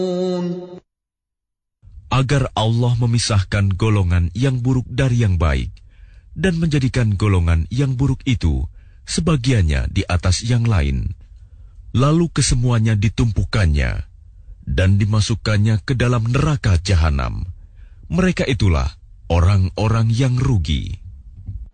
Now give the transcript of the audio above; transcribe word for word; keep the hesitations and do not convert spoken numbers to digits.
Agar Allah memisahkan golongan yang buruk dari yang baik dan menjadikan golongan yang buruk itu sebagiannya di atas yang lain, lalu kesemuanya ditumpukannya dan dimasukkannya ke dalam neraka jahanam. Mereka itulah orang-orang yang rugi.